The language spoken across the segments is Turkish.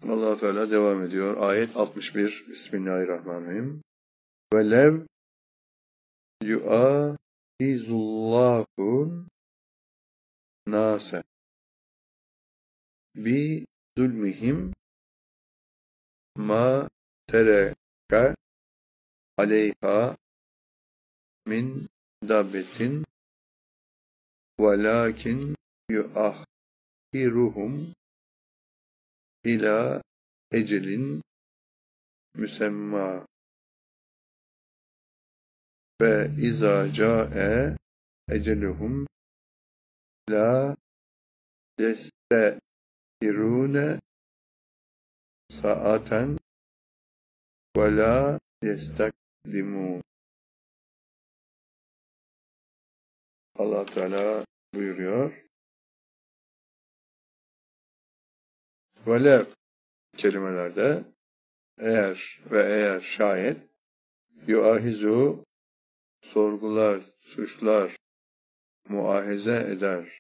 Allah Teala devam ediyor. Ayet 61. Bismillahirrahmanirrahim. Velev yu'ahizullahu nase bi zulmihim ma tereke aleyha min dabbetin velakin yu'ahhiruhum ila ecelin müsemma ve izâ câe eceluhum la yestehirûne saaten ve la yestakdimûn. Allah Teala buyuruyor. Velev kelimelerde eğer şayet yuahizu sorgular, suçlar, muahize eder.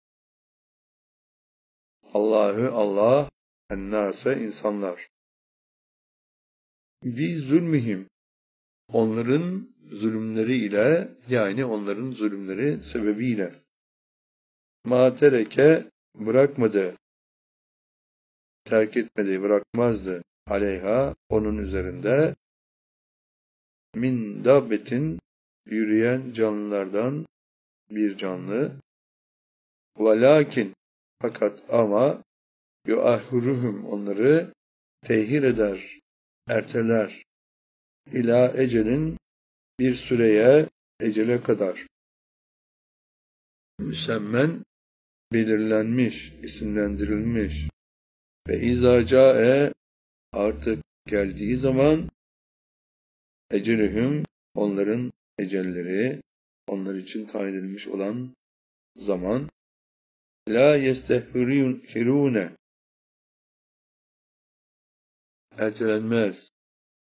Allah ennâse insanlar. Bi zulmihim onların zulümleri ile yani onların zulümleri sebebiyle ma tereke bırakmadı, terk etmedi, bırakmazdı aleyha onun üzerinde min dabbetin yürüyen canlılardan bir canlı velakin fakat ama yuahhuruhum onları tehir eder, erteler ila ecelin bir süreye, ecele kadar müsemmen belirlenmiş, isimlendirilmiş ve izâ câe artık geldiği zaman ecelühüm onların ecelleri, onlar için tayin edilmiş olan zaman la yestehirûne ertelenmez,